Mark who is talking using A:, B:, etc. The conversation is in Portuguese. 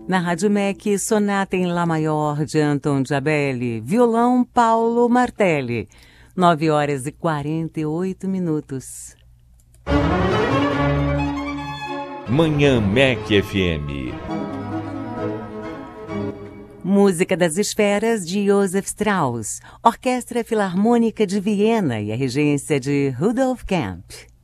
A: Na Rádio MEC, Sonata em Lá Maior, de Anton Jabelli. Violão, Paulo Martelli. 9h48.
B: Manhã MEC FM.
A: Música das Esferas, de Joseph Strauss. Orquestra Filarmônica de Viena e a regência de Rudolf Kemp.